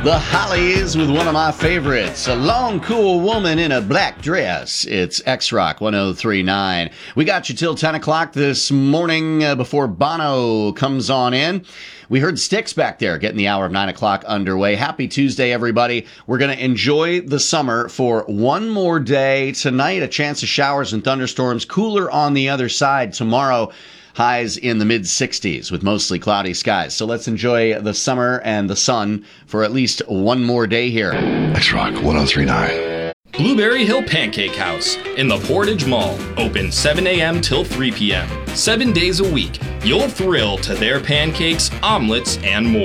The Hollies with one of my favorites, a long, cool woman in a black dress. It's X-Rock 103.9. We got you till 10 o'clock this morning before Bono comes on in. We heard Styx back there getting the hour of 9 o'clock underway. Happy Tuesday, everybody. We're going to enjoy the summer for one more day. Tonight, a chance of showers and thunderstorms. Cooler on the other side tomorrow. Highs in the mid-60s with mostly cloudy skies. So let's enjoy the summer and the sun for at least one more day here. X-Rock 103.9. Blueberry Hill Pancake House in the Portage Mall. Open 7 a.m. till 3 p.m. 7 days a week. You'll thrill to their pancakes, omelets, and more.